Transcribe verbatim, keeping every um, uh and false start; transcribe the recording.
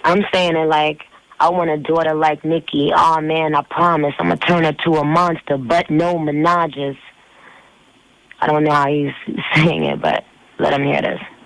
I'm saying it like, I want a daughter like Nikki. Oh man, I promise I'm gonna turn her to a monster, but no menages. I don't know how he's saying it, but let him hear this.